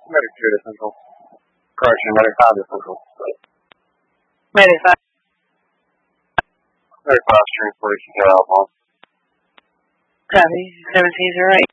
Medic 2 to Central. Correction, Medic 5 to Central. Medic 5. Medic 5 transportation to Alpha. Copy. 1708.